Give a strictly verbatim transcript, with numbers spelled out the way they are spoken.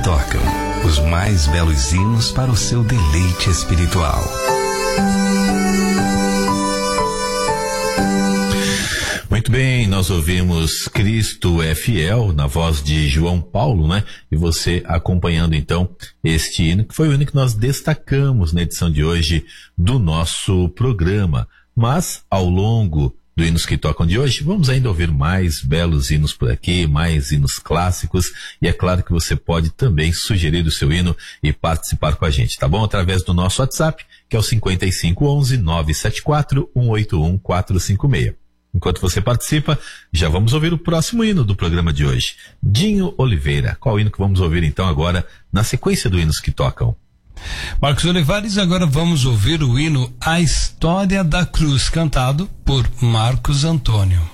tocam, os mais belos hinos para o seu deleite espiritual. Muito bem, nós ouvimos Cristo é Fiel, na voz de João Paulo, né? E você acompanhando então este hino, que foi o hino que nós destacamos na edição de hoje do nosso programa. Mas, ao longo do Hinos que Tocam de hoje, vamos ainda ouvir mais belos hinos por aqui, mais hinos clássicos, e é claro que você pode também sugerir o seu hino e participar com a gente, tá bom? Através do nosso WhatsApp, que é o cinquenta e cinco onze, nove sete quatro, um oito um, quatro cinco seis. Enquanto você participa, já vamos ouvir o próximo hino do programa de hoje. Dinho Oliveira. Qual hino que vamos ouvir então agora na sequência do Hinos que Tocam? Marcos Olivares, agora vamos ouvir o hino A História da Cruz, cantado por Marcos Antônio.